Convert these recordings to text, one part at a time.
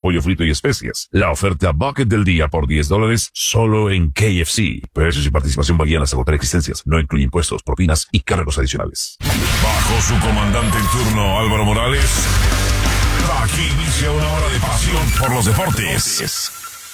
pollo frito y especias. La oferta Bucket del día por $10 solo en KFC. Precios y participación varían hasta agotar existencias. No incluye impuestos, propinas y cargos adicionales. Bajo su comandante en turno, Álvaro Morales, aquí inicia una hora de pasión por los deportes.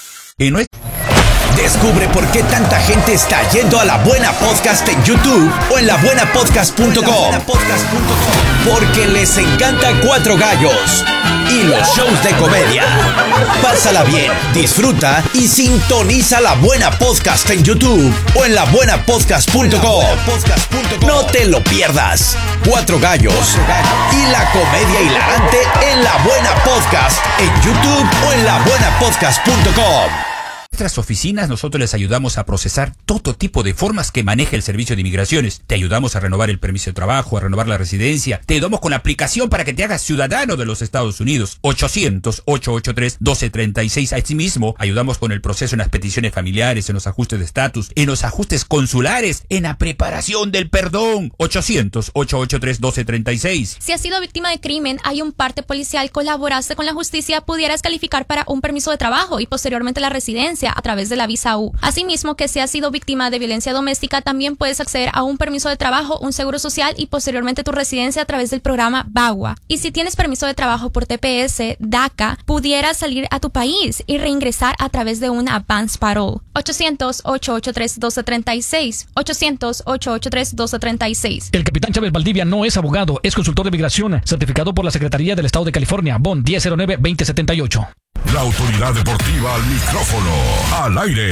Descubre por qué tanta gente está yendo a La Buena Podcast en YouTube o en labuenapodcast.com. Porque les encanta Cuatro Gallos y los shows de comedia. Pásala bien, disfruta y sintoniza La Buena Podcast en YouTube o en labuenapodcast.com. No te lo pierdas. Cuatro Gallos y la comedia hilarante en La Buena Podcast en YouTube o en labuenapodcast.com. En nuestras oficinas nosotros les ayudamos a procesar todo tipo de formas que maneja el Servicio de Inmigraciones. Te ayudamos a renovar el permiso de trabajo, a renovar la residencia. Te ayudamos con la aplicación para que te hagas ciudadano de los Estados Unidos. 800-883-1236. Asimismo, ayudamos con el proceso en las peticiones familiares, en los ajustes de estatus, en los ajustes consulares, en la preparación del perdón. 800-883-1236. Si has sido víctima de crimen, hay un parte policial, colaboraste con la justicia, pudieras calificar para un permiso de trabajo y posteriormente la residencia a través de la visa U. Asimismo, que si has sido víctima de violencia doméstica, también puedes acceder a un permiso de trabajo, un seguro social y posteriormente tu residencia a través del programa VAWA. Y si tienes permiso de trabajo por TPS, DACA, pudieras salir a tu país y reingresar a través de una advance parole. 800-883-1236. 800-883-1236. El capitán Chávez Valdivia no es abogado, es consultor de migración, certificado por la Secretaría del Estado de California, BON 1009-2078. La autoridad deportiva al micrófono, al aire.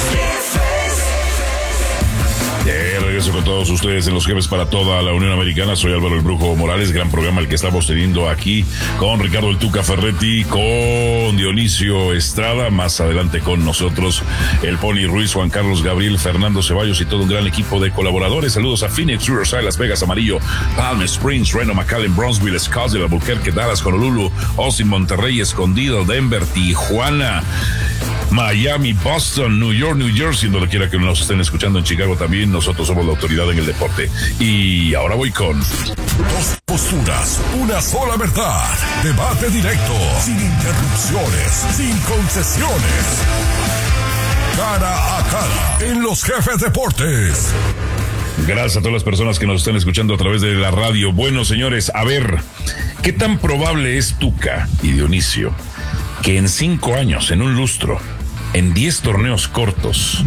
Regreso con todos ustedes en los Jefes para toda la Unión Americana. Soy Álvaro el Brujo Morales. Gran programa el que estamos teniendo aquí con Ricardo el Tuca Ferretti, con Dionisio Estrada, más adelante con nosotros el Pony Ruiz, Juan Carlos Gabriel, Fernando Ceballos y todo un gran equipo de colaboradores. Saludos a Phoenix, Riverside, Las Vegas, Amarillo, Palm Springs, Reno, McAllen, Bronzeville, Scottsdale, Albuquerque, Dallas, Honolulu, Austin, Monterrey, Escondido, Denver, Tijuana, Miami, Boston, New York, New Jersey, donde quiera que nos estén escuchando, en Chicago también. Nosotros somos la autoridad en el deporte. Y ahora voy con... Dos posturas, una sola verdad. Debate directo, sin interrupciones, sin concesiones. Cara a cara, en los Jefes Deportes. Gracias a todas las personas que nos están escuchando a través de la radio. Bueno, señores, a ver, ¿qué tan probable es, Tuca y Dionisio, que en 5 años, en un lustro, en 10 torneos cortos,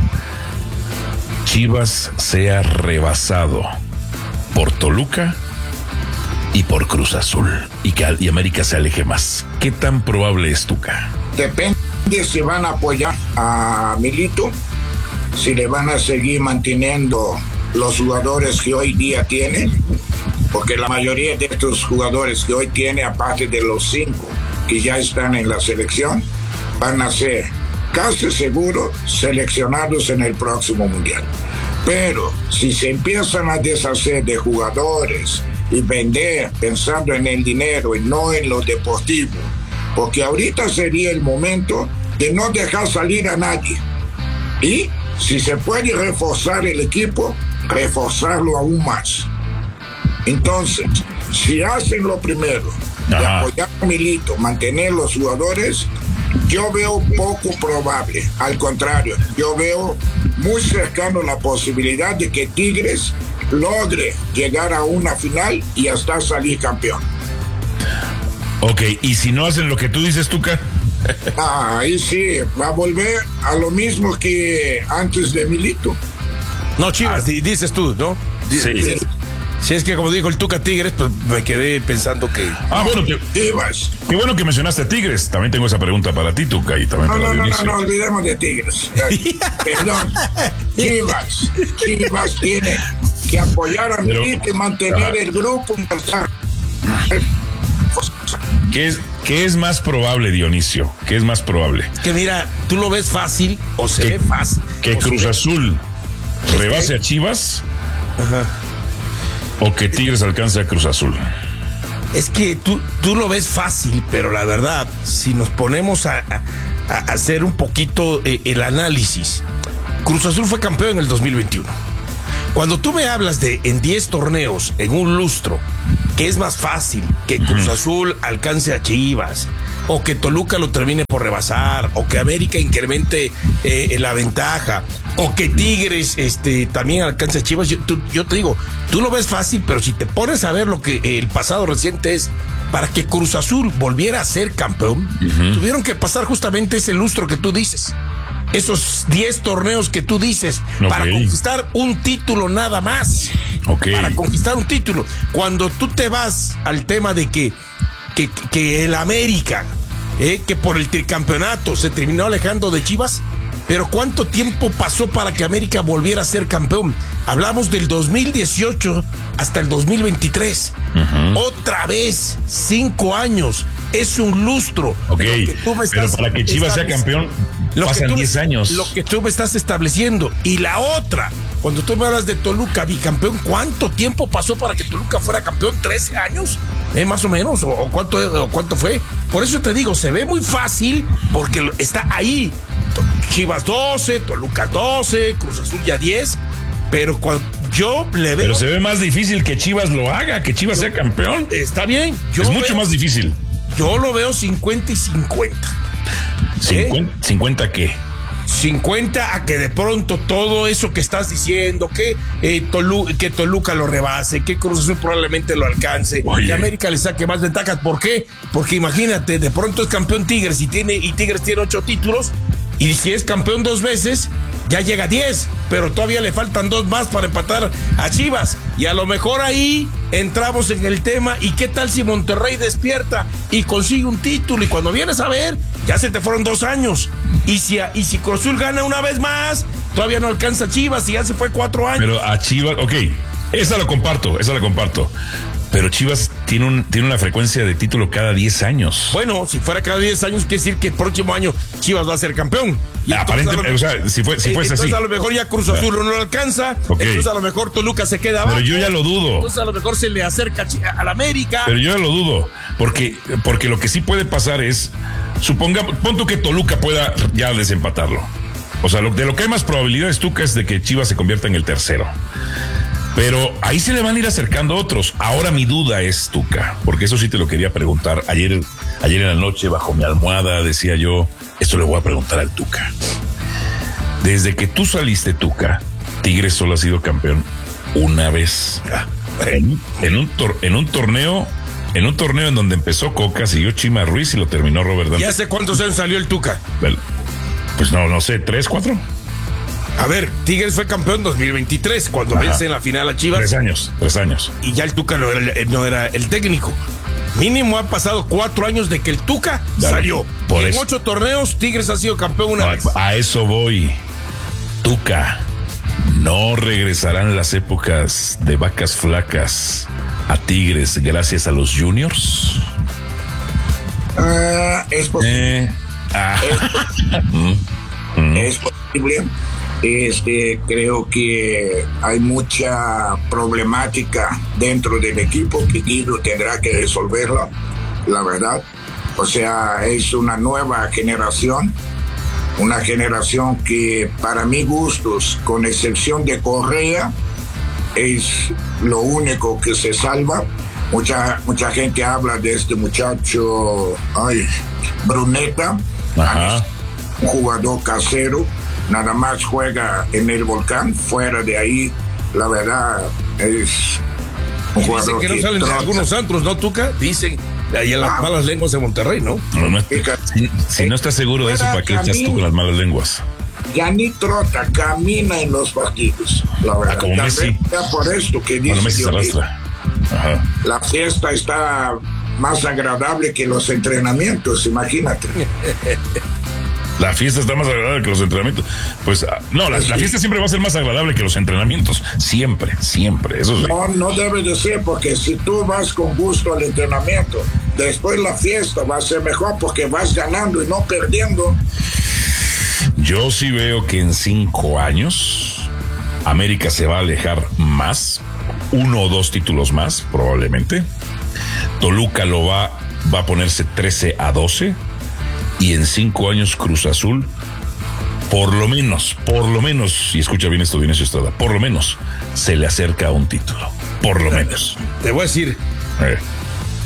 Chivas sea rebasado por Toluca y por Cruz Azul y América se aleje más? ¿Qué tan probable es, Tuca? Depende si van a apoyar a Milito, si le van a seguir manteniendo los jugadores que hoy día tiene, porque la mayoría de estos jugadores que hoy tiene, aparte de los 5 que ya están en la selección, van a ser casi seguro seleccionados en el próximo mundial. Pero si se empiezan a deshacer de jugadores y vender pensando en el dinero y no en lo deportivo, porque ahorita sería el momento de no dejar salir a nadie. Y si se puede reforzar el equipo, reforzarlo aún más. Entonces, si hacen lo primero, de apoyar a Milito, mantener los jugadores, yo veo poco probable. Al contrario, yo veo muy cercano la posibilidad de que Tigres logre llegar a una final y hasta salir campeón. Ok, ¿y si no hacen lo que tú dices, Tuca? Ahí sí, va a volver a lo mismo que antes de Milito. No, Chivas, dices tú, ¿no? Sí. Si es que como dijo el Tuca Tigres, pues me quedé pensando que... Bueno, qué bueno que mencionaste a Tigres. También tengo esa pregunta para ti, Tuca, y también para Dionisio. No olvidemos de Tigres. Perdón. Chivas tiene que apoyar a Milito y mantener el grupo. ¿Qué es más probable, Dionisio? ¿Qué es más probable? Que mira, tú lo ves fácil, o se ve fácil. Que Cruz Azul rebase a Chivas. Ajá. O que Tigres alcance a Cruz Azul. Es que tú lo ves fácil, pero la verdad, si nos ponemos a hacer un poquito el análisis, Cruz Azul fue campeón en el 2021. Cuando tú me hablas de en 10 torneos, en un lustro, que es más fácil que Cruz Azul alcance a Chivas, o que Toluca lo termine por rebasar, o que América incremente la ventaja, o que Tigres también alcance a Chivas. Yo te digo, tú lo ves fácil, pero si te pones a ver lo que el pasado reciente es, para que Cruz Azul volviera a ser campeón, tuvieron que pasar justamente ese lustro que tú dices. Esos 10 torneos que tú dices, para conquistar un título nada más. Para conquistar un título. Cuando tú te vas al tema de que el América, que por el tricampeonato se terminó alejando de Chivas, pero ¿cuánto tiempo pasó para que América volviera a ser campeón? Hablamos del 2018 hasta el 2023. Otra vez, 5 años. Es un lustro. Pero para que Chivas sea campeón, pasan 10 años. Lo que tú me estás estableciendo. Y la otra, cuando tú me hablas de Toluca, bicampeón, ¿cuánto tiempo pasó para que Toluca fuera campeón? ¿13 años? Más o menos. ¿O cuánto fue? Por eso te digo, se ve muy fácil porque está ahí. Chivas 12, Toluca 12, Cruz Azul ya 10. Pero cuando yo le veo... Pero se ve más difícil que Chivas lo haga, que Chivas sea campeón. Está bien. Es mucho más difícil. Yo lo veo 50 y 50. ¿50 qué? 50 a que de pronto todo eso que estás diciendo, que Toluca lo rebase, que Cruz Azul probablemente lo alcance, que América le saque más ventajas. ¿Por qué? Porque imagínate, de pronto es campeón Tigres y Tigres tiene 8 títulos, y si es campeón 2 veces, ya llega a 10, pero todavía le faltan 2 más para empatar a Chivas. Y a lo mejor ahí entramos en el tema, ¿y qué tal si Monterrey despierta y consigue un título? Y cuando vienes a ver, ya se te fueron 2 años. Y si Cruz Azul gana una vez más, todavía no alcanza a Chivas y ya se fue 4 años. Pero a Chivas, esa la comparto. Pero Chivas tiene una frecuencia de título cada 10 años. Bueno, si fuera cada 10 años, quiere decir que el próximo año Chivas va a ser campeón. Y aparentemente, si fuese así. A lo mejor ya Cruz Azul no lo alcanza. Entonces a lo mejor Toluca se queda abajo. Pero yo ya lo dudo. Entonces a lo mejor se le acerca al América. Pero yo ya lo dudo. Porque lo que sí puede pasar es, pon tú que Toluca pueda ya desempatarlo. O sea, de lo que hay más probabilidades, Tuca, es de que Chivas se convierta en el tercero. Pero ahí se le van a ir acercando otros. Ahora mi duda es, Tuca, porque eso sí te lo quería preguntar. Ayer en la noche, bajo mi almohada, decía yo, esto le voy a preguntar al Tuca. Desde que tú saliste, Tuca, Tigres solo ha sido campeón una vez. En un torneo en donde empezó Coca, siguió Chima Ruiz y lo terminó Robert Dante. ¿Y hace cuántos años salió el Tuca? Pues no sé, 3, 4. A ver, Tigres fue campeón 2023 cuando vence en la final a Chivas. 3 años. Y ya el Tuca no era el técnico. Mínimo han pasado 4 años de que el Tuca salió. En 8 torneos, Tigres ha sido campeón una vez. A eso voy. Tuca, ¿no regresarán las épocas de vacas flacas a Tigres gracias a los juniors? Es posible. Es posible. Creo que hay mucha problemática dentro del equipo que Guido tendrá que resolverla, la verdad. O sea, es una nueva generación, una generación que para mis gustos, con excepción de Correa, es lo único que se salva. Mucha gente habla de este muchacho, Bruneta, un jugador casero. Nada más juega en el Volcán, fuera de ahí, la verdad, es un jugador que no salen de algunos antros, ¿no, Tuca? Dicen, ahí en las malas lenguas de Monterrey, ¿no? Si no estás seguro de eso, ¿para qué echas tú con las malas lenguas? Ya ni trota, camina en los partidos, la verdad. Como Messi. Por esto que dice Messi se arrastra. La fiesta está más agradable que los entrenamientos, imagínate. La fiesta está más agradable que los entrenamientos. Pues no, la fiesta siempre va a ser más agradable que los entrenamientos. Siempre. Eso sí. No debe de ser, porque si tú vas con gusto al entrenamiento, después la fiesta va a ser mejor porque vas ganando y no perdiendo. Yo sí veo que en 5 años América se va a alejar más, 1 o 2 títulos más, probablemente. Toluca va a ponerse 13-12. Y en 5 años Cruz Azul, por lo menos, y escucha bien esto, Dionisio Estrada, por lo menos se le acerca a un título, por lo menos. Te voy a decir,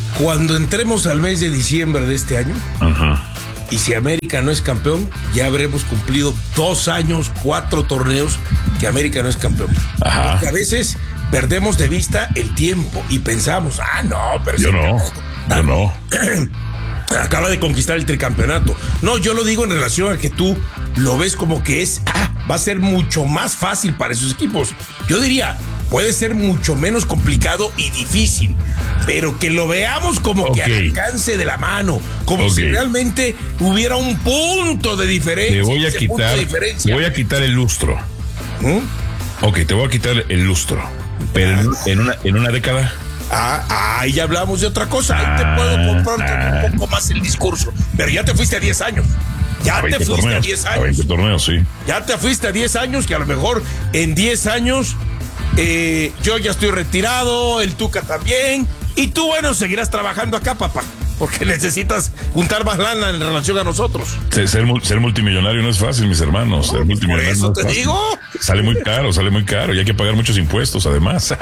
cuando entremos al mes de diciembre de este año, y si América no es campeón, ya habremos cumplido 2 años, 4 torneos que América no es campeón. Porque a veces perdemos de vista el tiempo y pensamos, pero yo no. Acaba de conquistar el tricampeonato. No, yo lo digo en relación a que tú lo ves como que va a ser mucho más fácil para esos equipos. Yo diría, puede ser mucho menos complicado y difícil, pero que lo veamos como que al alcance de la mano, como si realmente hubiera un punto de diferencia. Te voy a quitar el lustro. Te voy a quitar el lustro. Pero en una década. Ahí ya hablamos de otra cosa. Ahí te puedo comprar un poco más el discurso. Pero ya te fuiste a 10 años. Ya te fuiste a 10 años. 20 torneos, sí. Ya te fuiste a 10 años, que a lo mejor en 10 años yo ya estoy retirado, el Tuca también. Y tú, bueno, seguirás trabajando acá, papá. Porque necesitas juntar más lana en relación a nosotros. Ser multimillonario no es fácil, mis hermanos. Ser multimillonario. Por eso te digo. Sale muy caro. Y hay que pagar muchos impuestos, además.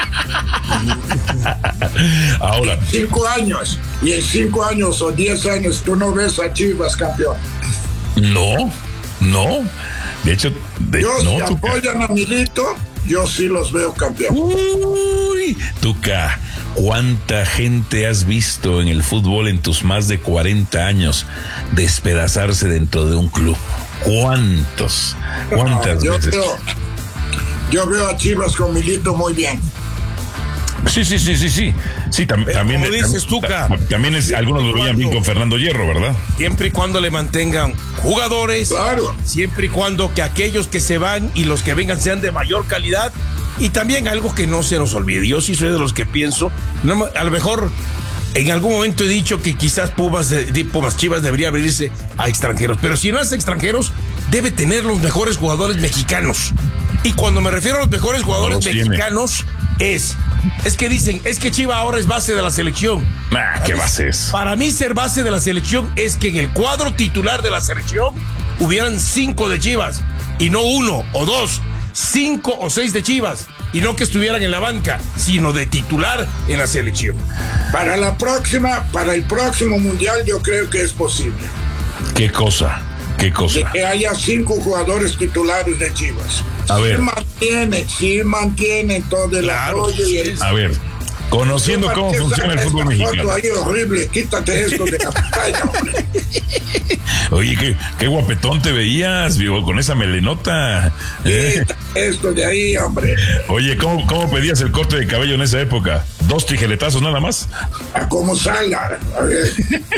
Ahora. 5 años. Y en 5 años o 10 años, tú no ves a Chivas campeón. No. De hecho, si apoyan a Milito, yo sí los veo campeón. Uy, Tuca, ¿cuánta gente has visto en el fútbol en tus más de 40 años despedazarse dentro de un club? ¿Cuántas veces? Yo veo a Chivas con Milito muy bien. Sí. Sí, también. Como dices, Tuca. También algunos lo veían bien con Fernando Hierro, ¿verdad? Siempre y cuando le mantengan jugadores. Claro. Siempre y cuando que aquellos que se van y los que vengan sean de mayor calidad. Y también algo que no se nos olvide. Yo sí soy de los que pienso, a lo mejor en algún momento he dicho que quizás Pumas Chivas debería abrirse a extranjeros. Pero si no es extranjeros, debe tener los mejores jugadores mexicanos. Y cuando me refiero a los mejores jugadores mexicanos, es que dicen, es que Chivas ahora es base de la selección. ¿Qué base es? Para mí ser base de la selección es que en el cuadro titular de la selección hubieran 5 de Chivas y no 1 o 2, 5 o 6 de Chivas, y no que estuvieran en la banca, sino de titular en la selección. Para el próximo mundial yo creo que es posible. ¿Qué cosa? De que haya 5 jugadores titulares de Chivas. A ver. Sí mantiene todo el apoyo y el... A ver, conociendo cómo funciona el fútbol mexicano. Ahí horrible, quítate esto de la pantalla, hombre. Oye, qué guapetón te veías, vivo, con esa melenota. Quítate esto de ahí, hombre. Oye, ¿cómo pedías el corte de cabello en esa época? 2 tijeretazos nada más. Como salga. A ver.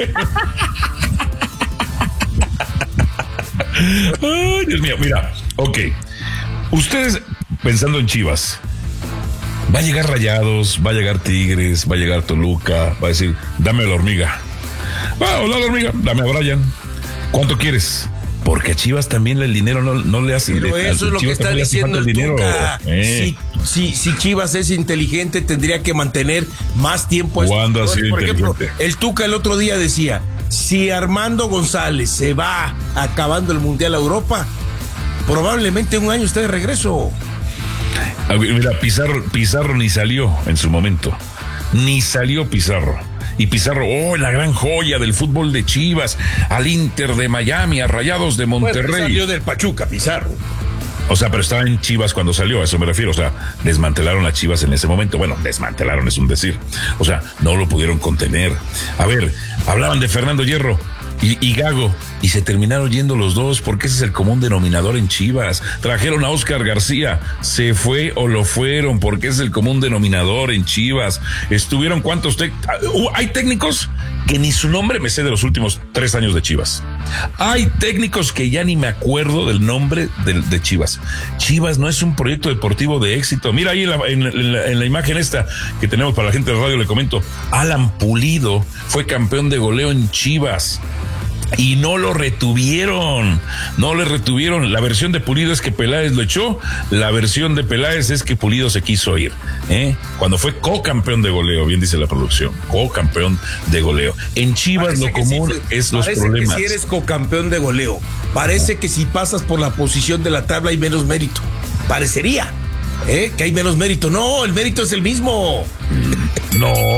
Ay, Dios mío, mira, ustedes pensando en Chivas, va a llegar Rayados, va a llegar Tigres, va a llegar Toluca, va a decir, dame a la hormiga. Hola la hormiga, dame a Brian. ¿Cuánto quieres? Porque a Chivas también el dinero no le hace. Pero eso es lo que está diciendo el Tuca. Si Chivas es inteligente, tendría que mantener más tiempo a ¿Cuándo ha sido inteligente? Por ejemplo, el Tuca el otro día decía, si Armando González se va acabando el Mundial a Europa, probablemente en un año esté de regreso. Mira, Pizarro ni salió en su momento. Ni salió Pizarro. Y Pizarro, la gran joya del fútbol de Chivas, al Inter de Miami, a Rayados de Monterrey. Bueno, salió del Pachuca, Pizarro. O sea, pero estaba en Chivas cuando salió, a eso me refiero. O sea, desmantelaron a Chivas en ese momento. Bueno, desmantelaron es un decir. O sea, no lo pudieron contener. A ver, hablaban de Fernando Hierro y Gago, y se terminaron yendo los dos, porque ese es el común denominador en Chivas. Trajeron a Oscar García, se fue o lo fueron, porque ese es el común denominador en Chivas. Estuvieron cuántos hay técnicos que ni su nombre me sé de los últimos 3 años de Chivas. Hay técnicos que ya ni me acuerdo del nombre de Chivas. Chivas no es un proyecto deportivo de éxito. Mira ahí en la imagen esta que tenemos para la gente de radio, le comento. Alan Pulido fue campeón de goleo en Chivas. Y no lo retuvieron, La versión de Pulido es que Peláez lo echó, la versión de Peláez es que Pulido se quiso ir, cuando fue co-campeón de goleo, bien dice la producción, co-campeón de goleo. En Chivas parece lo común es los problemas. Parece que si eres co-campeón de goleo, parece que si pasas por la posición de la tabla hay menos mérito. Parecería, que hay menos mérito. No, el mérito es el mismo. No,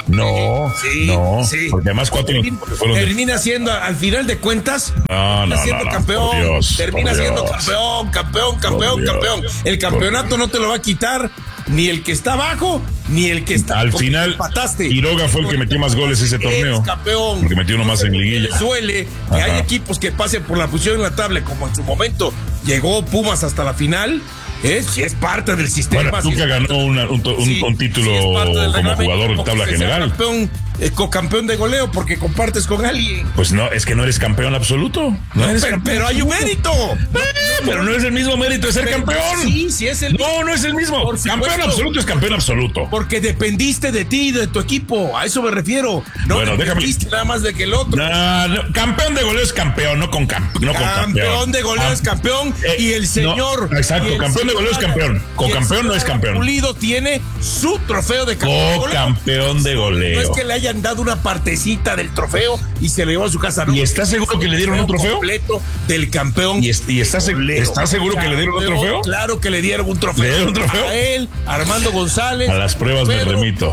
No, porque además 4 fueron termina siendo, al final de cuentas, campeón. Por Dios, termina siendo campeón. El campeonato no te lo va a quitar ni el que está abajo, ni el que está... Al final, empataste. Quiroga fue el que metió más goles ese torneo. Campeón. Porque metió uno más en liguilla. Suele que hay equipos que pasen por la posición en la tabla, como en su momento llegó Pumas hasta la final. Si es parte del sistema. Bueno, Tuca ganó un título como jugador de tabla general. Co-campeón de goleo porque compartes con alguien. Pues no, es que no eres campeón absoluto. Pero hay un mérito. Pero no es el mismo mérito de ser campeón. Sí es el mismo. No es el mismo. Campeón absoluto es campeón absoluto. Porque dependiste de ti y de tu equipo. A eso me refiero. No dependiste nada más de que el otro. No, campeón de goleo es campeón, no con campeón. Campeón de goleo es campeón. Y el señor. Exacto, campeón de goleo es campeón. Co-campeón no es campeón. Pulido tiene su trofeo de campeón. Co-campeón de goleo. No es que le hayan dado una partecita del trofeo y se lo llevó a su casa. No. ¿Y está seguro que le dieron un trofeo? Completo del campeón. ¿Y está seguro que le dieron un trofeo? Claro que le dieron un trofeo. ¿Le dieron un trofeo? A él, a Armando González. A las pruebas me remito.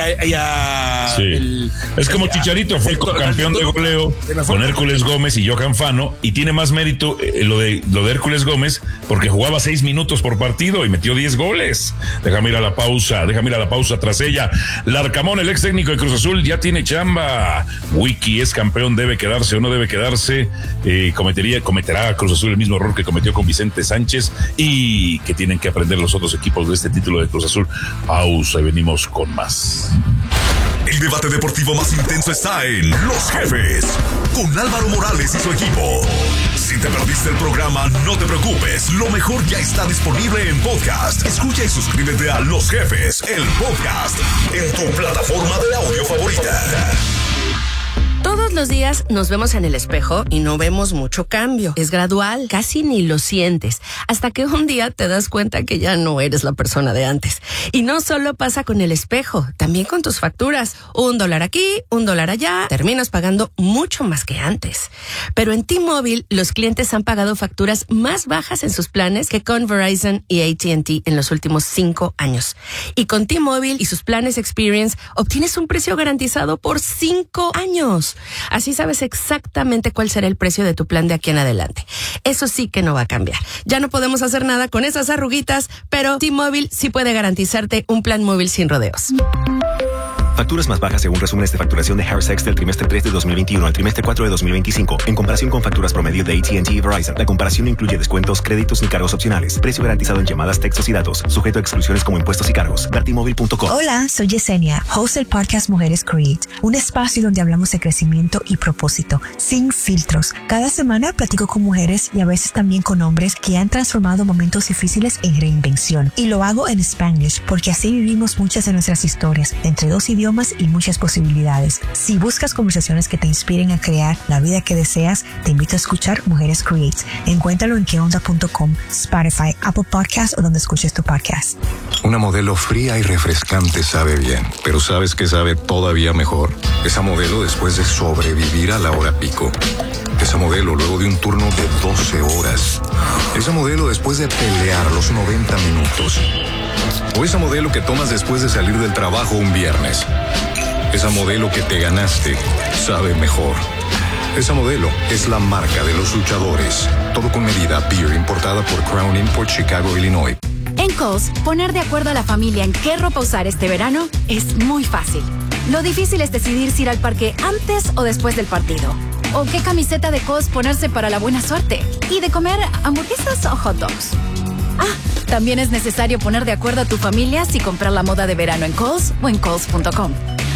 Es como Chicharito, fue campeón de goleo con Hércules Gómez y Johan Fano, y tiene más mérito lo de Hércules Gómez porque jugaba 6 minutos por partido y metió 10 goles. Déjame ir a la pausa tras ella. Larcamón, el ex técnico de Cruz Azul, ya tiene chamba. Wiki es campeón, debe quedarse o no debe quedarse. Cometerá Cruz Azul el mismo error que cometió con Vicente Sánchez, y que tienen que aprender los otros equipos de este título de Cruz Azul. Pausa y venimos con más. El debate deportivo más intenso está en Los Jefes, con Álvaro Morales y su equipo. Si te perdiste el programa, no te preocupes. Lo mejor ya está disponible en podcast. Escucha y suscríbete a Los Jefes, el podcast, en tu plataforma de audio favorita. Todos los días nos vemos en el espejo y no vemos mucho cambio. Es gradual, casi ni lo sientes, hasta que un día te das cuenta que ya no eres la persona de antes. Y no solo pasa con el espejo, también con tus facturas. $1 aquí, $1 allá, terminas pagando mucho más que antes. Pero en T-Mobile, los clientes han pagado facturas más bajas en sus planes que con Verizon y AT&T en los últimos 5 años. Y con T-Mobile y sus planes Experience, obtienes un precio garantizado por 5 años. Así sabes exactamente cuál será el precio de tu plan de aquí en adelante. Eso sí que no va a cambiar. Ya no podemos hacer nada con esas arruguitas, pero T-Mobile sí puede garantizarte un plan móvil sin rodeos. Facturas más bajas según resúmenes de facturación de Harris X del trimestre 3 de 2021 al trimestre 4 de 2025, en comparación con facturas promedio de AT&T y Verizon. La comparación no incluye descuentos, créditos ni cargos opcionales. Precio garantizado en llamadas, textos y datos, sujeto a exclusiones como impuestos y cargos. Vertimóvil.com. Hola, soy Yesenia, host del podcast Mujeres Create, un espacio donde hablamos de crecimiento y propósito, sin filtros. Cada semana platico con mujeres y a veces también con hombres que han transformado momentos difíciles en reinvención. Y lo hago en Spanglish, porque así vivimos muchas de nuestras historias, entre 2 idiomas y muchas posibilidades. Si buscas conversaciones que te inspiren a crear la vida que deseas, te invito a escuchar Mujeres Create. Encuéntralo en queonda.com, Spotify, Apple Podcasts o donde escuches tu podcast. Una modelo fría y refrescante sabe bien, pero ¿sabes qué sabe todavía mejor? Esa modelo después de sobrevivir a la hora pico. Esa modelo luego de un turno de 12 horas. Esa modelo después de pelear los 90 minutos. O esa modelo que tomas después de salir del trabajo un viernes. Esa modelo que te ganaste sabe mejor. Esa modelo es la marca de los luchadores. Todo con medida. Beer importada por Crown Import, Chicago, Illinois. En Kohl's, poner de acuerdo a la familia en qué ropa usar este verano es muy fácil. Lo difícil es decidir si ir al parque antes o después del partido. O qué camiseta de Kohl's ponerse para la buena suerte. Y de comer hamburguesas o hot dogs. También es necesario poner de acuerdo a tu familia si comprar la moda de verano en Kohl's o en Kohl's.com.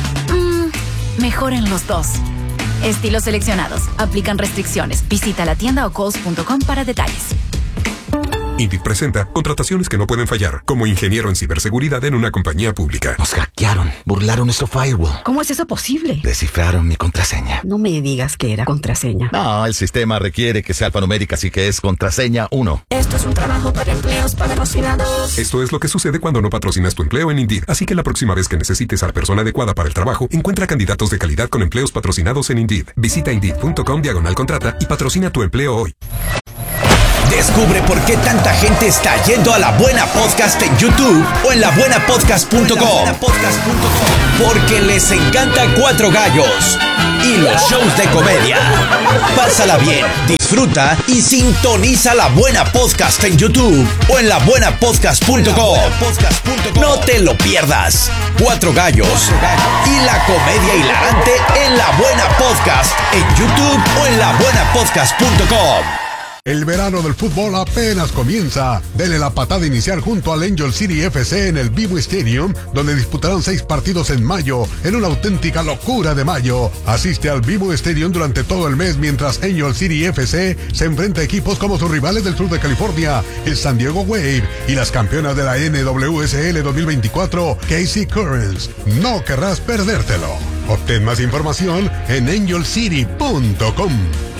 Mejor en los dos. Estilos seleccionados. Aplican restricciones. Visita la tienda o Kohl's.com para detalles. Indeed presenta contrataciones que no pueden fallar, como ingeniero en ciberseguridad en una compañía pública. Nos hackearon, burlaron nuestro firewall. ¿Cómo es eso posible? Descifraron mi contraseña. No me digas que era contraseña. No, el sistema requiere que sea alfanumérica, así que es contraseña 1. Esto es un trabajo para empleos patrocinados. Esto es lo que sucede cuando no patrocinas tu empleo en Indeed. Así que la próxima vez que necesites a la persona adecuada para el trabajo, encuentra candidatos de calidad con empleos patrocinados en Indeed. Visita Indeed.com/contrata y patrocina tu empleo hoy. Descubre por qué tanta gente está yendo a La Buena Podcast en YouTube o en labuenapodcast.com. Porque les encanta Cuatro Gallos y los shows de comedia. Pásala bien, disfruta y sintoniza La Buena Podcast en YouTube o en labuenapodcast.com. No te lo pierdas. Cuatro Gallos y la comedia hilarante en La Buena Podcast en YouTube o en labuenapodcast.com. El verano del fútbol apenas comienza. Dele la patada inicial junto al Angel City FC en el BMO Stadium, donde disputarán 6 partidos en mayo, en una auténtica locura de mayo. Asiste al BMO Stadium durante todo el mes mientras Angel City FC se enfrenta a equipos como sus rivales del sur de California, el San Diego Wave y las campeonas de la NWSL 2024, KC Currents. No querrás perdértelo. Obtén más información en angelcity.com.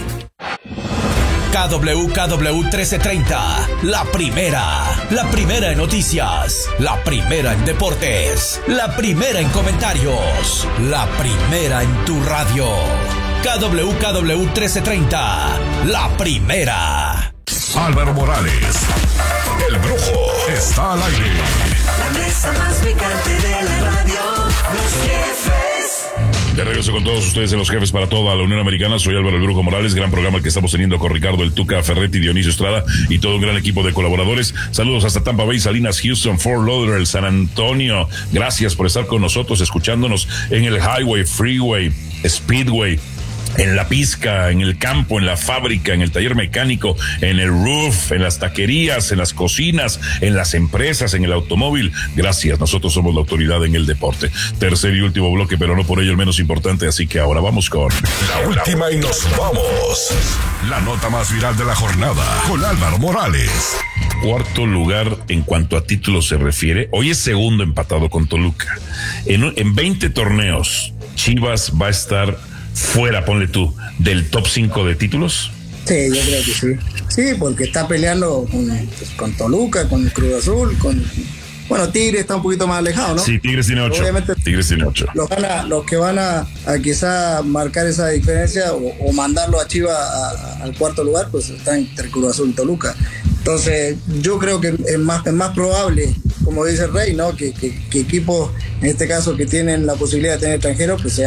KWKW 1330, la primera en noticias, la primera en deportes, la primera en comentarios, la primera en tu radio. KWKW 1330, la primera. Álvaro Morales, el Brujo, está al aire. La mesa más picante de la radio, Los Jefes. De regreso con todos ustedes en Los Jefes para toda la Unión Americana. Soy Álvaro el Brujo Morales, gran programa que estamos teniendo con Ricardo el Tuca Ferretti, Dionisio Estrada y todo un gran equipo de colaboradores. Saludos hasta Tampa Bay, Salinas, Houston, Fort Lauderdale, San Antonio. Gracias por estar con nosotros, escuchándonos en el Highway, Freeway, Speedway, en la pizca, en el campo, en la fábrica, en el taller mecánico, en el roof, en las taquerías, en las cocinas, en las empresas, en el automóvil. Gracias, nosotros somos la autoridad en el deporte. Tercer y último bloque, pero no por ello el menos importante, así que ahora vamos con la última y nos vamos. La nota más viral de la jornada con Álvaro Morales. Cuarto lugar en cuanto a títulos se refiere. Hoy es segundo empatado con Toluca. En 20 torneos, Chivas va a estar fuera, ponle tú, del top 5 de títulos. Sí, yo creo que sí. Sí, porque está peleando con Toluca, con Cruz Azul, bueno, Tigres está un poquito más alejado, ¿no? Sí, Tigres tiene 8. Obviamente, Tigres tiene 8. Los que van a quizá marcar esa diferencia o mandarlo a Chivas al cuarto lugar, pues están entre Cruz Azul y Toluca. Entonces, yo creo que es más probable, como dice el Rey, ¿no? Que equipos, en este caso, que tienen la posibilidad de tener extranjeros, pues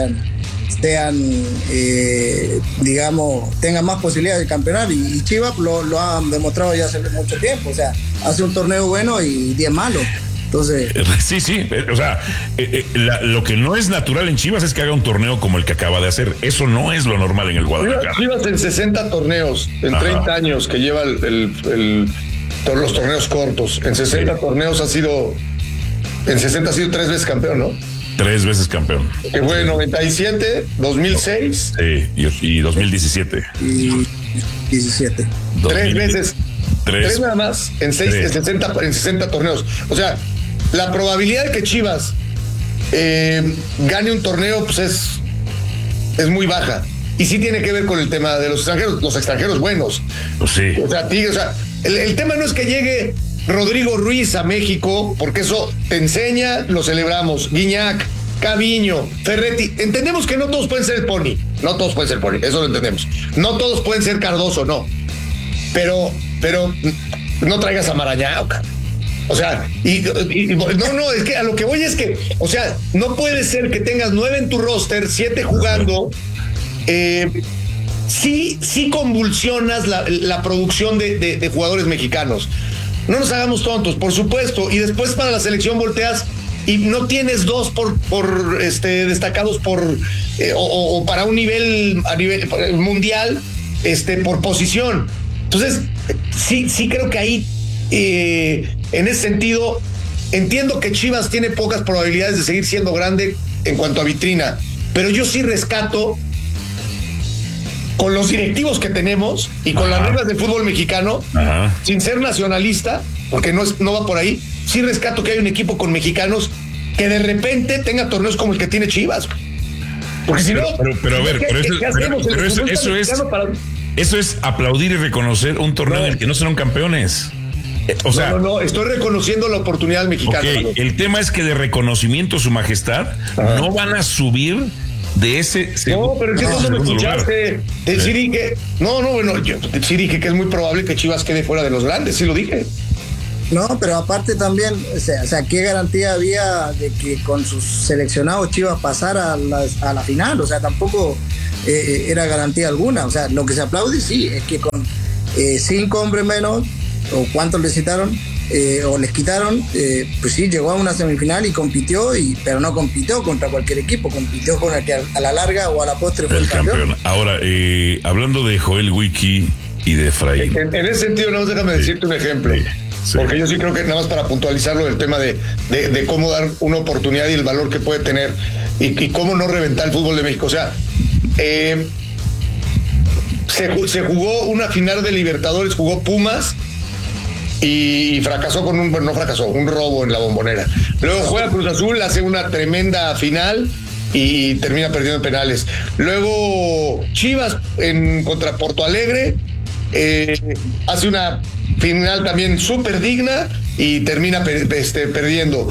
digamos, tengan más posibilidades de campeonar, y Chivas lo ha demostrado ya hace mucho tiempo. O sea, hace un torneo bueno y 10 malos. Entonces, sí, o sea, lo que no es natural en Chivas es que haga un torneo como el que acaba de hacer. Eso no es lo normal en el Guadalajara. Chivas en 60 torneos, en 30 años que lleva todos los torneos cortos, en 60 torneos ha sido 3 veces campeón, ¿no? 3 veces campeón. Que fue 97, 2006. Sí, y 2017. Y 17. 3 veces. 3 nada más en 60 torneos. O sea, la probabilidad de que Chivas gane un torneo pues es muy baja. Y sí tiene que ver con el tema de los extranjeros buenos. Pues sí. O sea, el tema no es que llegue Rodrigo Ruiz a México, porque eso te enseña, lo celebramos. Guiñac, Caviño, Ferretti. Entendemos que no todos pueden ser el Pony. No todos pueden ser el Pony, eso lo entendemos. No todos pueden ser Cardoso, no. Pero no traigas a Marañao, cabrón. O sea, no, es que a lo que voy es que, o sea, no puede ser que tengas 9 en tu roster, 7 jugando. Sí convulsionas la producción de jugadores mexicanos. No nos hagamos tontos, por supuesto. Y después para la selección volteas y no tienes 2 por destacados o para un nivel a nivel mundial por posición. Entonces, sí creo que ahí, en ese sentido, entiendo que Chivas tiene pocas probabilidades de seguir siendo grande en cuanto a vitrina, pero yo sí rescato, con los directivos que tenemos y con las reglas del fútbol mexicano, sin ser nacionalista, porque no va por ahí, sí rescato que hay un equipo con mexicanos que de repente tenga torneos como el que tiene Chivas. Porque si no... Pero a ver, eso es aplaudir y reconocer un torneo en el que no serán campeones. O sea, no, estoy reconociendo la oportunidad mexicana. Okay, el tema es que de reconocimiento, su majestad, no van a subir de ese No, pero es que tú no me escuchaste. Sí dije, yo sí dije que es muy probable que Chivas quede fuera de los grandes, sí lo dije. No, pero aparte también, o sea, ¿qué garantía había de que con sus seleccionados Chivas pasara a la final? O sea, tampoco era garantía alguna. O sea, lo que se aplaude sí es que con 5 hombres menos, o cuántos les citaron, o les quitaron, pues sí, llegó a una semifinal y compitió, pero no compitió contra cualquier equipo, compitió con el que a la larga o a la postre fue el campeón. Ahora, hablando de Joel Wiki y de Efraín. En ese sentido, no, déjame decirte un ejemplo. Sí. Porque yo sí creo que nada más para puntualizarlo del tema de cómo dar una oportunidad y el valor que puede tener y cómo no reventar el fútbol de México. O sea, se jugó una final de Libertadores, jugó Pumas y fracasó un robo en la Bombonera. Luego juega Cruz Azul, hace una tremenda final y termina perdiendo penales. Luego Chivas contra Porto Alegre hace una final también súper digna y termina perdiendo.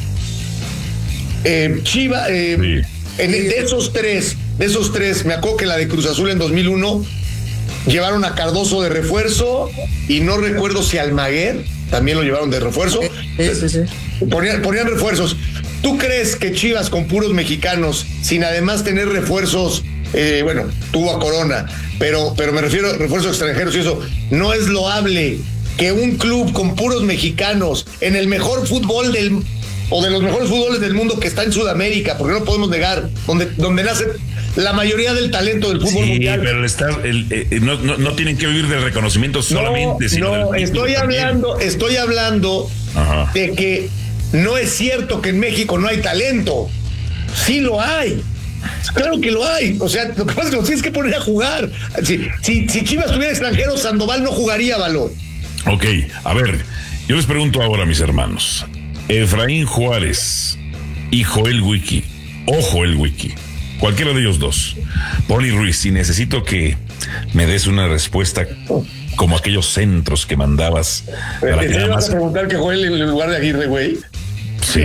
Chivas, de esos tres, me acuerdo que la de Cruz Azul en 2001 llevaron a Cardoso de refuerzo y no recuerdo si Almaguer también lo llevaron de refuerzo. Sí. Ponían refuerzos. ¿Tú crees que Chivas con puros mexicanos, sin además tener refuerzos, tuvo a Corona, pero me refiero a refuerzos extranjeros y eso, no es loable que un club con puros mexicanos en el mejor fútbol de los mejores fútboles del mundo que está en Sudamérica, porque no podemos negar, donde nace la mayoría del talento del fútbol mundial. Pero no tienen que vivir del reconocimiento solamente. Estoy hablando Ajá. de que no es cierto que en México no hay talento. Sí lo hay. Claro que lo hay. O sea, lo que pasa es que lo tienes que poner a jugar. Si Chivas tuviera extranjeros, Sandoval no jugaría, Valor. Ok, a ver, yo les pregunto ahora, mis hermanos. Efraín Juárez y Joel Wiki, cualquiera de ellos dos. Poli Ruiz, y necesito que me des una respuesta como aquellos centros que mandabas. ¿Te vas a preguntar que Joel en lugar de Aguirre, güey? Sí.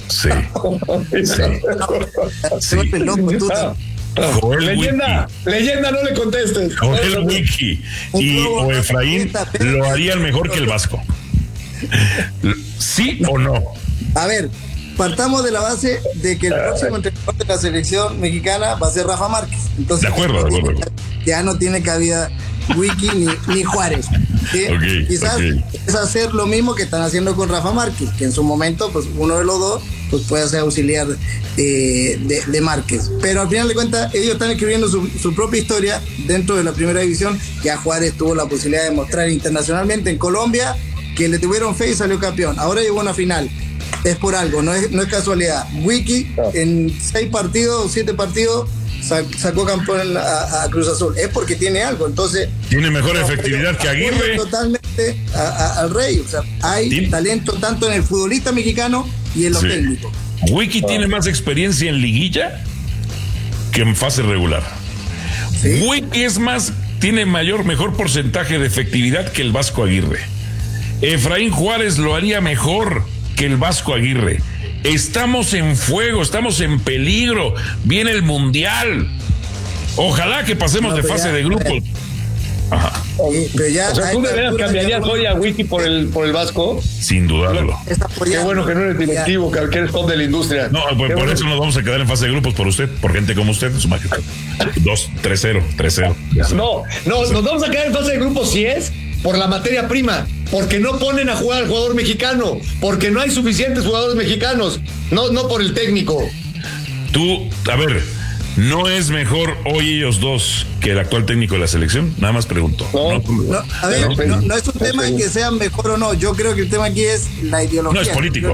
Leyenda, no le contestes. Joel Wiki o Efraín lo harían mejor que el Vasco. ¿Sí o no? A ver, partamos de la base de que el próximo entrenador de la selección mexicana va a ser Rafa Márquez. Entonces, de acuerdo. Ya no tiene cabida Wiki ni Juárez. ¿Sí? Quizás es hacer lo mismo que están haciendo con Rafa Márquez, que en su momento, pues uno de los dos pues puede ser auxiliar de Márquez. Pero al final de cuentas, ellos están escribiendo su propia historia dentro de la primera división. Ya Juárez tuvo la posibilidad de mostrar internacionalmente en Colombia que le tuvieron fe y salió campeón. Ahora llegó a una final. Es por algo, no es casualidad. Wiki en 7 partidos sacó campeón a Cruz Azul. Es porque tiene algo. Entonces tiene mejor efectividad que Aguirre. Totalmente al Rey. O sea, hay talento tanto en el futbolista mexicano y en los técnicos. Wiki tiene más experiencia en liguilla que en fase regular. Wiki tiene mejor porcentaje de efectividad que el Vasco Aguirre. Efraín Juárez lo haría mejor que el Vasco Aguirre. Estamos en fuego, estamos en peligro. Viene el Mundial. Ojalá que pasemos de fase de grupos. Ajá. Pero ya, o sea, ¿tú de veras cambiarías hoy a Wiki por el Vasco? Sin dudarlo. Qué bueno que no eres directivo, que eres top de la industria. No, por eso nos vamos a quedar en fase de grupos por usted, por gente como usted, su majestad. 3-0. No, nos vamos a quedar en fase de grupos si es por la materia prima, porque no ponen a jugar al jugador mexicano, porque no hay suficientes jugadores mexicanos, no por el técnico. A ver, ¿no es mejor hoy ellos dos que el actual técnico de la selección? Nada más pregunto. No es un tema de que sean mejor o no. Yo creo que el tema aquí es la ideología. No es político.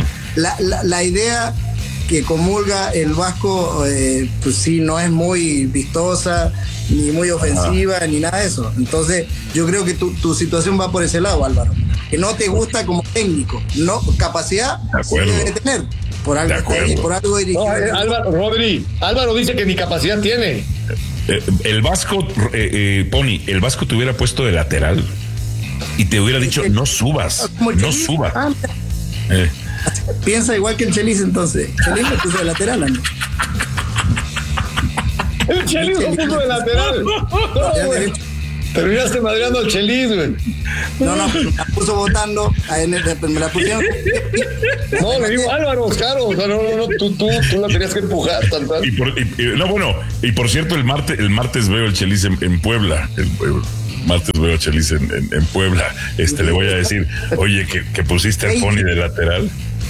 La idea que comulga el Vasco, pues sí, no es muy vistosa, ni muy ofensiva, ni nada de eso. Entonces, yo creo que tu situación va por ese lado, Álvaro. Que no te gusta como técnico. No, capacidad sí debe tener. Por algo está ahí, por algo dirigido. Álvaro dice que ni capacidad tiene. El Vasco, el Vasco te hubiera puesto de lateral y te hubiera dicho, no subas. Piensa igual que el Chelis entonces. Chelis me puso de lateral, ¿no? El Chelis lo puso de lateral. No, güey. Terminaste madreando al Chelis, güey. No, me la puso votando. Me la pusieron. No, le digo Álvaro, claro. O sea, no, tú la tenías que empujar, tantas. Y por cierto, el martes veo el Chelis en Puebla. Martes veo a Chelis en Puebla. Le voy a decir, oye, que pusiste al Pony de lateral.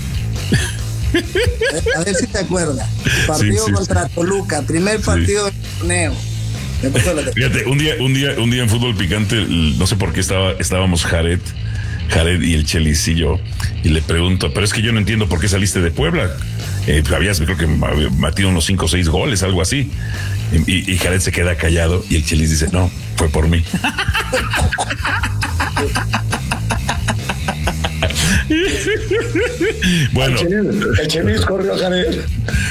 A ver si te acuerdas. Partido contra Toluca, primer partido del torneo. Fíjate, un día en Fútbol Picante, no sé por qué estábamos Jared y el Chelis y yo, y le pregunto, pero es que yo no entiendo por qué saliste de Puebla. Creo que metido unos 5 o 6 goles, algo así. Y Jared se queda callado y el Chelis dice, no, fue por mí. Bueno, el Chelis corrió a Jared.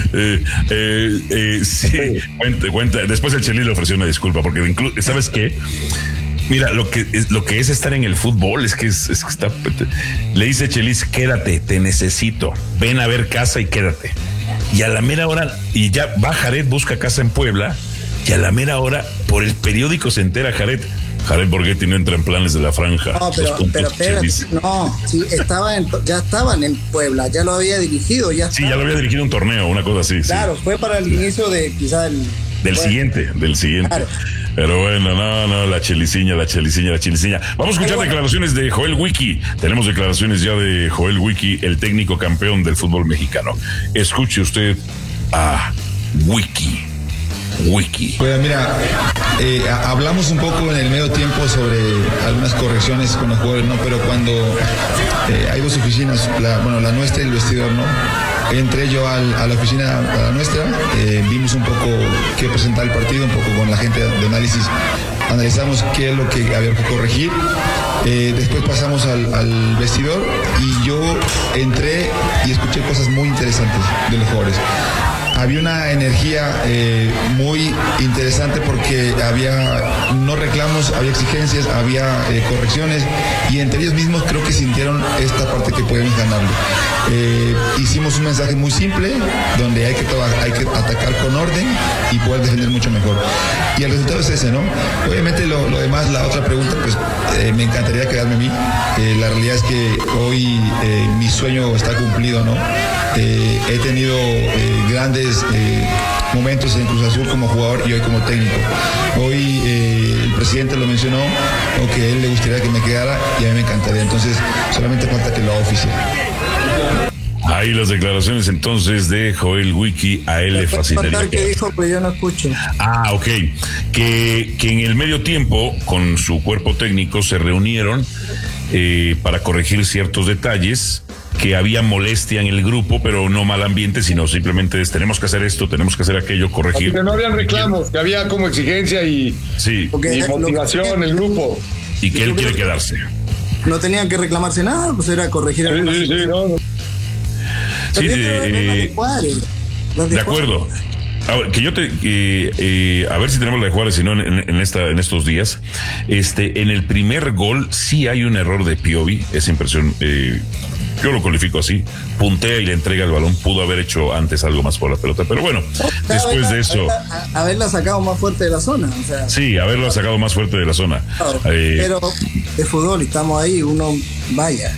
Sí, cuenta. Después el Chelis le ofreció una disculpa porque ¿sabes qué? Mira, lo que es estar en el fútbol es que está. Le dice Chelis, quédate, te necesito. Ven a ver casa y quédate. Y a la mera hora, y ya va Jared, busca casa en Puebla, y a la mera hora, por el periódico se entera Jared Borghetti no entra en planes de la franja. No, pero espérate, sí, ya estaban en Puebla, ya lo había dirigido. Ya lo había dirigido un torneo, una cosa así. Claro, sí. Fue para el inicio de quizá del siguiente. Claro. Pero bueno, no, la cheliciña. Vamos a escuchar declaraciones de Joel Wiki. Tenemos declaraciones ya de Joel Wiki, el técnico campeón del fútbol mexicano. Escuche usted a Wiki. Pues mira, hablamos un poco en el medio tiempo sobre algunas correcciones con los jugadores, ¿no? Pero cuando hay dos oficinas, la nuestra y el vestidor, ¿no? Entré yo a la oficina, a la nuestra, vimos un poco qué presentar el partido, un poco con la gente de análisis, analizamos qué es lo que había que corregir. Después pasamos al vestidor y yo entré y escuché cosas muy interesantes de los jugadores. Había una energía muy interesante porque había no reclamos, había exigencias, había correcciones y entre ellos mismos creo que sintieron esta parte que podían ganarlo. Hicimos un mensaje muy simple donde hay que atacar con orden y poder defender mucho mejor. Y el resultado es ese, ¿no? Obviamente lo demás, la otra pregunta, pues me encantaría quedarme a mí. La realidad es que hoy mi sueño está cumplido, ¿no? He tenido grandes momentos en Cruz Azul como jugador y hoy como técnico. Hoy el presidente lo mencionó, o que a él le gustaría que me quedara y a mí me encantaría. Entonces solamente falta que lo haga oficial. Ahí las declaraciones entonces de Joel Wiki. A él le fascinaría. ¿Qué dijo? Pues yo no escucho. Ok. Que en el medio tiempo con su cuerpo técnico se reunieron para corregir ciertos detalles, que había molestia en el grupo, pero no mal ambiente, sino simplemente tenemos que hacer esto, tenemos que hacer aquello, corregir. Que no habían reclamos, que había como exigencia y motivación el grupo. Y que él quiere quedarse. No tenían que reclamarse nada, pues era corregir. De acuerdo. Que yo a ver si tenemos la de Juárez, si no en estos días. En el primer gol sí hay un error de Piovi, esa impresión. Yo lo califico así, puntea y le entrega el balón, pudo haber hecho antes algo más por la pelota, pero bueno, después de eso... Haberla sacado más fuerte de la zona, o sea... Sí, haberla sacado más fuerte de la zona. Claro, pero de fútbol, y estamos ahí, uno vaya.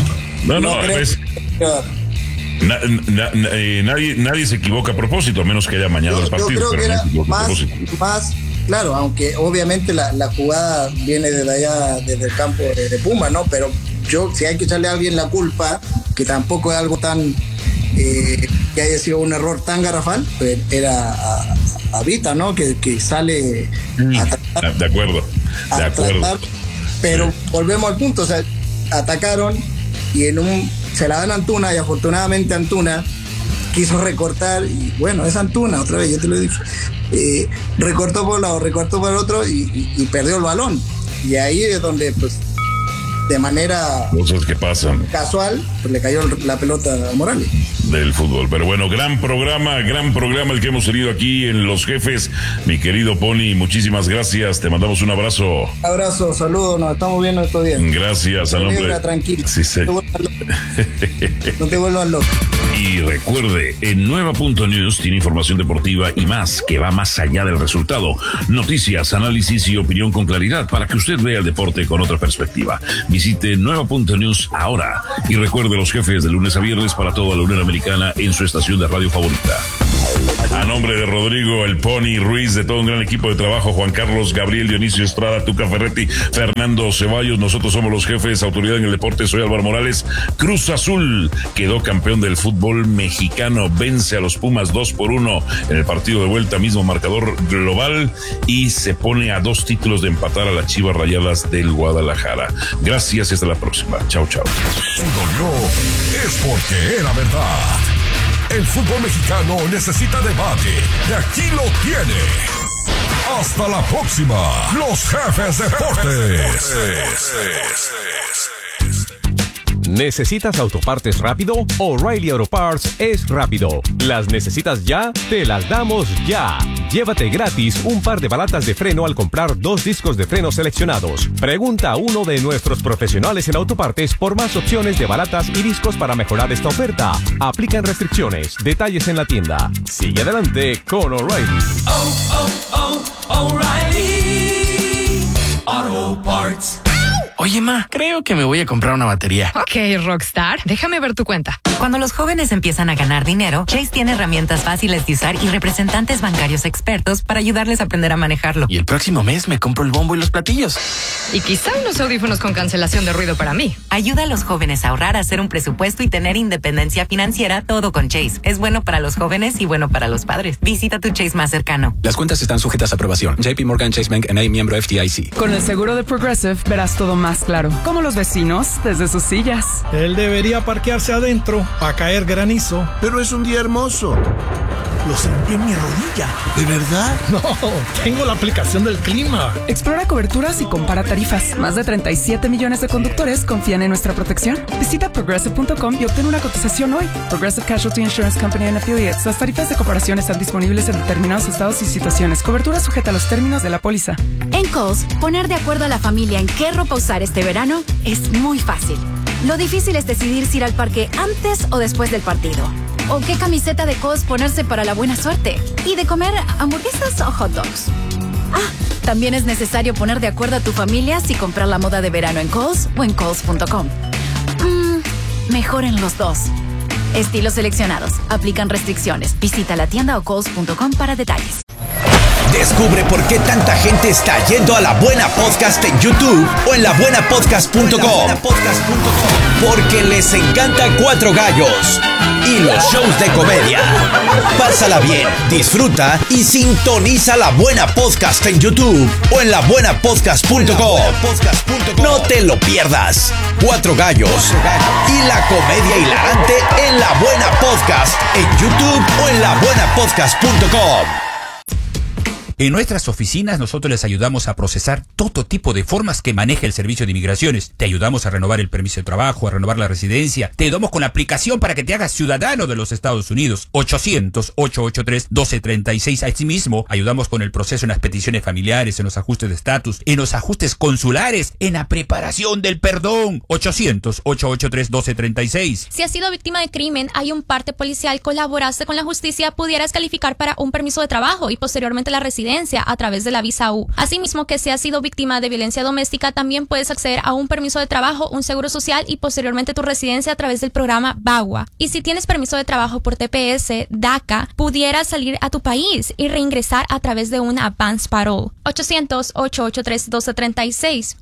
Nadie se equivoca a propósito, a menos que haya mañado el partido. Yo creo que era más, claro, aunque obviamente la jugada viene desde allá, desde el campo de Puma, ¿no? Pero si hay que echarle a alguien la culpa, que tampoco es algo tan que haya sido un error tan garrafal, pues era a Vita, ¿no? Que sale a tratar, de acuerdo. Pero volvemos al punto, o sea, atacaron y se la dan a Antuna, y afortunadamente Antuna quiso recortar, y bueno, es Antuna, otra vez, yo te lo he dicho, recortó por un lado, recortó por el otro y perdió el balón, y ahí es donde pues de manera cosas que pasan casual, pues le cayó la pelota a Morales. del fútbol. Pero bueno, gran programa el que hemos tenido aquí en Los Jefes. Mi querido Pony, muchísimas gracias. Te mandamos un abrazo. Abrazo, saludos, nos estamos viendo estos días. Gracias, al hombre. Tranquilo. Sí, sí. No te vuelvas loco. Y recuerde, en Nueva.News tiene información deportiva y más, que va más allá del resultado. Noticias, análisis y opinión con claridad para que usted vea el deporte con otra perspectiva. Visite Nueva.News ahora. Y recuerde, Los Jefes de lunes a viernes para toda la Unión Americana en su estación de radio favorita. A nombre de Rodrigo, el Pony Ruiz, de todo un gran equipo de trabajo, Juan Carlos, Gabriel, Dionisio Estrada, Tuca Ferretti, Fernando Ceballos, nosotros somos Los Jefes, autoridad en el deporte, soy Álvaro Morales. Cruz Azul quedó campeón del fútbol mexicano, vence a los Pumas 2-1 en el partido de vuelta, mismo marcador global, y se pone a 2 títulos de empatar a las Chivas Rayadas del Guadalajara. Gracias y hasta la próxima. Chao, chao. Si dolió, es porque era verdad. El fútbol mexicano necesita debate y aquí lo tiene. Hasta la próxima. Los Jefes Deportes. ¿Necesitas autopartes rápido? O'Reilly Auto Parts es rápido. ¿Las necesitas ya? Te las damos ya. Llévate gratis un par de balatas de freno al comprar 2 discos de freno seleccionados. Pregunta a uno de nuestros profesionales en autopartes por más opciones de balatas y discos para mejorar esta oferta. Aplican restricciones. Detalles en la tienda. Sigue adelante con O'Reilly. O'Reilly Auto Parts. Oye, ma, creo que me voy a comprar una batería. Ok, Rockstar, déjame ver tu cuenta. Cuando los jóvenes empiezan a ganar dinero, Chase tiene herramientas fáciles de usar y representantes bancarios expertos para ayudarles a aprender a manejarlo. Y el próximo mes me compro el bombo y los platillos. Y quizá unos audífonos con cancelación de ruido para mí. Ayuda a los jóvenes a ahorrar, a hacer un presupuesto y tener independencia financiera, todo con Chase. Es bueno para los jóvenes y bueno para los padres. Visita tu Chase más cercano. Las cuentas están sujetas a aprobación. JP Morgan Chase Bank N.A. miembro FDIC. Con el seguro de Progressive verás todo más claro, como los vecinos desde sus sillas. Él debería parquearse adentro a caer granizo. Pero es un día hermoso. Lo sentí en mi rodilla. ¿De verdad? No, tengo la aplicación del clima. Explora coberturas y compara tarifas. Más de 37 millones de conductores confían en nuestra protección. Visita Progressive.com y obtén una cotización hoy. Progressive Casualty Insurance Company and Affiliates. Las tarifas de comparación están disponibles en determinados estados y situaciones. Cobertura sujeta a los términos de la póliza. En Kohl's, poner de acuerdo a la familia en qué ropa usar este verano es muy fácil. Lo difícil es decidir si ir al parque antes o después del partido. O qué camiseta de Kohl's ponerse para la buena suerte. Y de comer hamburguesas o hot dogs. También es necesario poner de acuerdo a tu familia si comprar la moda de verano en Kohl's o en Kohl's.com. Mejor en los dos. Estilos seleccionados. Aplican restricciones. Visita la tienda o Kohl's.com para detalles. Descubre por qué tanta gente está yendo a La Buena Podcast en YouTube o en labuenapodcast.com. Porque les encanta Cuatro Gallos y los shows de comedia. Pásala bien, disfruta y sintoniza La Buena Podcast en YouTube o en labuenapodcast.com. No te lo pierdas. Cuatro Gallos y la comedia hilarante en La Buena Podcast en YouTube o en labuenapodcast.com. En nuestras oficinas nosotros les ayudamos a procesar todo tipo de formas que maneja el Servicio de Inmigraciones. Te ayudamos a renovar el permiso de trabajo, a renovar la residencia. Te ayudamos con la aplicación para que te hagas ciudadano de los Estados Unidos. 800-883-1236. Asimismo, ayudamos con el proceso en las peticiones familiares, en los ajustes de estatus, en los ajustes consulares, en la preparación del perdón. 800-883-1236. Si has sido víctima de crimen, hay un parte policial, colaboraste con la justicia, pudieras calificar para un permiso de trabajo y posteriormente la residencia a través de la visa U. Asimismo, que si has sido víctima de violencia doméstica, también puedes acceder a un permiso de trabajo, un seguro social y posteriormente tu residencia a través del programa VAWA. Y si tienes permiso de trabajo por TPS, DACA, pudieras salir a tu país y reingresar a través de una advance parole. 800-883-1236.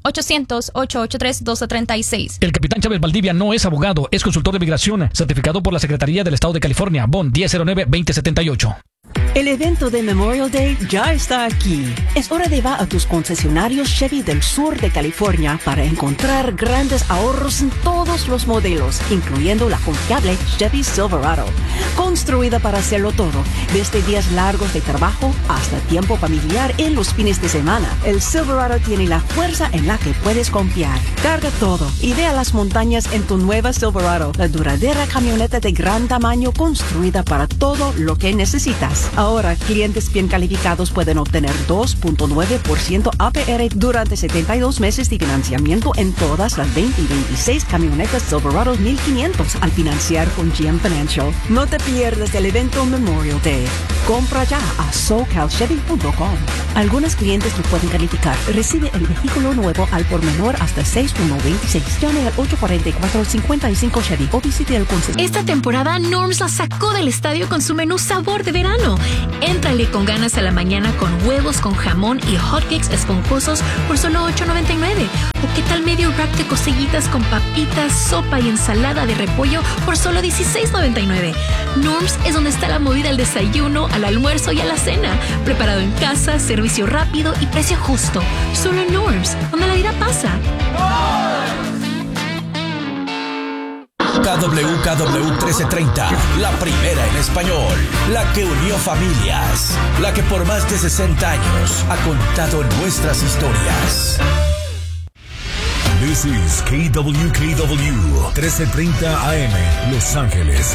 800-883-1236. El capitán Chávez Valdivia no es abogado, es consultor de migración, certificado por la Secretaría del Estado de California, BON 1009-2078. El evento de Memorial Day ya está aquí. Es hora de ir a tus concesionarios Chevy del sur de California para encontrar grandes ahorros en todos los modelos, incluyendo la confiable Chevy Silverado. Construida para hacerlo todo, desde días largos de trabajo hasta tiempo familiar en los fines de semana. El Silverado tiene la fuerza en la que puedes confiar. Carga todo y ve a las montañas en tu nueva Silverado, la duradera camioneta de gran tamaño construida para todo lo que necesitas. Ahora, clientes bien calificados pueden obtener 2.9% APR durante 72 meses de financiamiento en todas las 20 y 26 camionetas Silverado 1500 al financiar con GM Financial. No te pierdas el evento Memorial Day. Compra ya a SoCalChevy.com. Algunos clientes lo pueden calificar. Recibe el vehículo nuevo al por menor hasta 6.126. Llame al 844-55 Chevy o visite el concesionario. Esta temporada Norms la sacó del estadio con su menú sabor de verano. Éntrale con ganas a la mañana con huevos con jamón y hotcakes esponjosos por solo $8.99. ¿O qué tal medio rack de cosillitas con papitas, sopa y ensalada de repollo por solo $16.99? Norms es donde está la movida al desayuno, al almuerzo y a la cena. Preparado en casa, servicio rápido y precio justo. Solo en Norms, donde la vida pasa. KWKW 1330, la primera en español, la que unió familias, la que por más de 60 años ha contado nuestras historias. This is KWKW 1330 AM, Los Ángeles.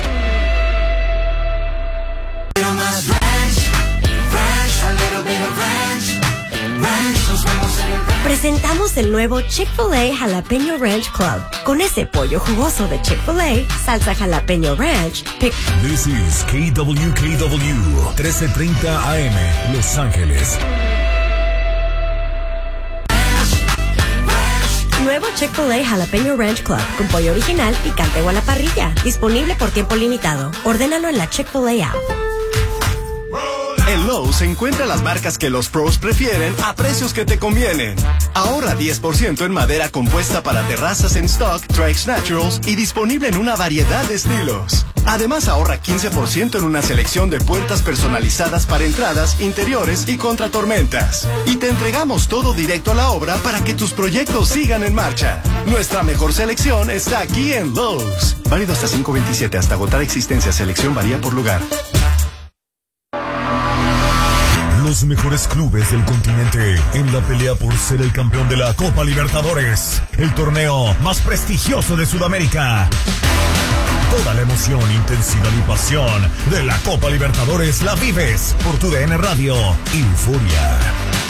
Presentamos el nuevo Chick-fil-A Jalapeño Ranch Club. Con ese pollo jugoso de Chick-fil-A, salsa jalapeño ranch. This is KWKW 1330 AM, Los Ángeles. Nuevo Chick-fil-A Jalapeño Ranch Club con pollo original, picante o a la parrilla. Disponible por tiempo limitado. Ordénalo en la Chick-fil-A app. En Lowe's encuentra las marcas que los pros prefieren a precios que te convienen. Ahorra 10% en madera compuesta para terrazas en stock, Trex Naturals y disponible en una variedad de estilos. Además ahorra 15% en una selección de puertas personalizadas para entradas, interiores y contra tormentas. Y te entregamos todo directo a la obra para que tus proyectos sigan en marcha. Nuestra mejor selección está aquí en Lowe's. Válido hasta 5/27, hasta agotar existencia. Selección varía por lugar. Los mejores clubes del continente en la pelea por ser el campeón de la Copa Libertadores, el torneo más prestigioso de Sudamérica. Toda la emoción, intensidad y pasión de la Copa Libertadores la vives por tu DN Radio. Euforia.